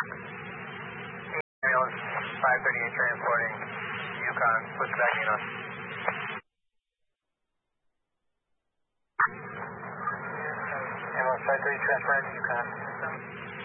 Ambulance 538 transporting Yukon. Push back in on. Ambulance 538 transporting Yukon.